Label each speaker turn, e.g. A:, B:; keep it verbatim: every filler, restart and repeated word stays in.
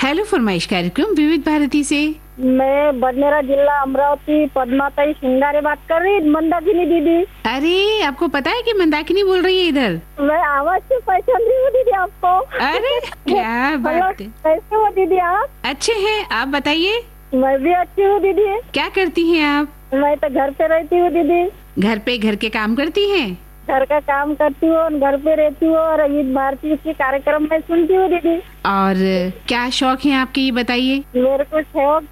A: Hello फरमाइश कार्यक्रम विविध भारती से।
B: मैं बडनेरा जिला अमरावती पद्माताई सिंगारे बात कर रही, मंदाकिनी दीदी।
A: अरे आपको पता है कि मंदाकिनी बोल रही है इधर?
B: मैं आवाज से पहचान रही हूँ दीदी आपको।
A: अरे क्या बात है।
B: कैसे हो दीदी आप?
A: अच्छे हैं, आप बताइए।
B: मैं भी अच्छी हूँ दीदी।
A: क्या करती हैं आप?
B: मैं तो घर पे रहती हूँ दीदी।
A: घर पे घर के काम करती हैं?
B: घर का काम करती हूँ और घर पे रहती हूँ और विविध भारती के कार्यक्रम में सुनती हूँ दीदी।
A: और क्या शौक है आपके, ये बताइए।
B: मेरे को शौक